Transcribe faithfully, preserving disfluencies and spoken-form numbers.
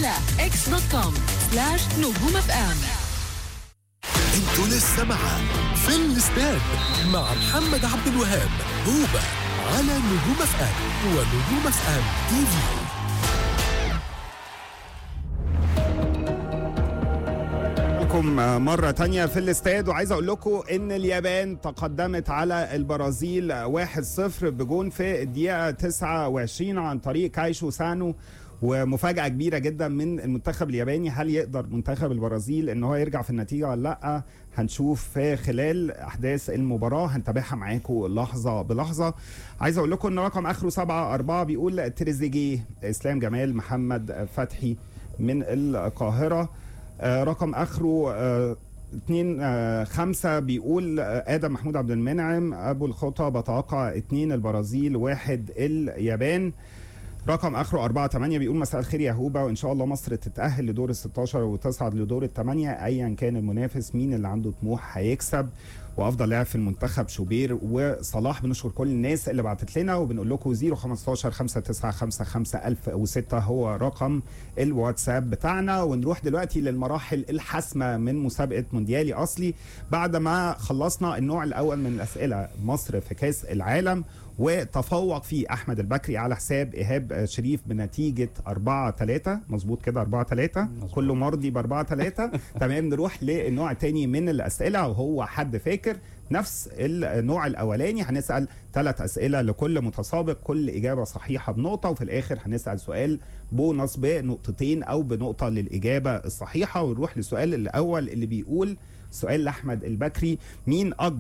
على اكس دوت كوم سلاش نجوم اف ام. انتوا لسه معاه في الاستاد مع محمد عبد الوهاب هوبا على نجوم اف ام ونجوم اف ام تي في. مرة تانية في الاستاد، وعايز اقول لكم ان اليابان تقدمت على البرازيل واحد صفر بجون في الدقيقة تسعة وعشرين عن طريق كايشو سانو، ومفاجأة كبيرة جدا من المنتخب الياباني. هل يقدر منتخب البرازيل ان هو يرجع في النتيجة ولا لا؟ هنشوف في خلال احداث المباراة، هنتابعها معاكم لحظة بلحظة. عايز اقول لكم ان رقم اخره سبعة أربعة بيقول تريزيجيه اسلام جمال محمد فتحي من القاهرة. آه رقم اخره آه اتنين آه خمسة بيقول آه ادم محمود عبد المنعم ابو الخطا بتوقع اتنين البرازيل واحد اليابان. رقم اخره أربعة تمانية بيقول مساء الخير يا هوبا، وان شاء الله مصر تتأهل لدور الستاشر وتصعد لدور الثمانية ايا كان المنافس. مين اللي عنده طموح هيكسب، وافضل لاعب في المنتخب شوبير وصلاح. بنشكر كل الناس اللي بعتت لنا، وبنقول لكم صفر خمستاشر خمسة تسعة خمسة خمسة ألف وستة هو رقم الواتساب بتاعنا. ونروح دلوقتي للمراحل الحاسمه من مسابقه مونديالي اصلي. بعد ما خلصنا النوع الاول من الاسئله مصر في كاس العالم، وتفوق فيه احمد البكري على حساب ايهاب شريف بنتيجه أربعة ثلاثة. مظبوط كده أربعة ثلاثة، كله مرضي ب أربعة ثلاثة. تمام. نروح للنوع الثاني من الاسئله، وهو حد فاكر. نفس النوع الاولاني هنسال ثلاث اسئله لكل متسابق، كل اجابه صحيحه بنقطه، وفي الاخر هنسال سؤال بونص بنقطتين او بنقطه للاجابه الصحيحه. ونروح للسؤال الاول اللي بيقول سؤال لاحمد البكري: مين اكبر